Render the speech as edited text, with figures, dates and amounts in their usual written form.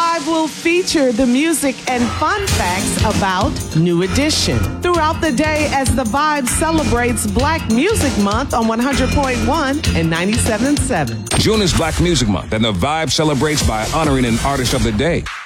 Vibe will feature the music and fun facts about New Edition throughout the day as the Vibe celebrates Black Music Month on 100.1 and 97.7. June is Black Music Month, and the Vibe celebrates by honoring an artist of the day.